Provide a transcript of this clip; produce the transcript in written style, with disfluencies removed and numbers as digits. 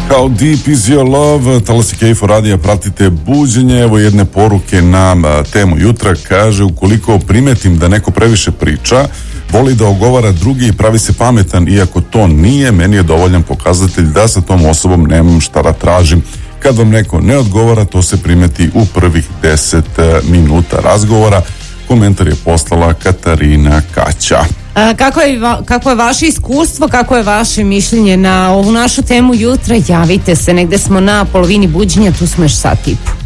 How deep is your love? Talasi Kejfo radija, pratite buđenje. Evo jedne poruke na temu jutra. Kaže, ukoliko primetim da neko previše priča, voli da ogovara drugi i pravi se pametan, iako to nije, meni je dovoljan pokazatelj da sa tom osobom nemam šta da tražim. Kad vam neko ne odgovara, to se primeti u prvih 10 minuta razgovora. Komentar je poslala Katarina Kaća. Kako je vaše iskustvo, kako je vaše mišljenje na ovu našu temu jutra? Javite se, negde smo na polovini buđenja, tu smo još sat i po.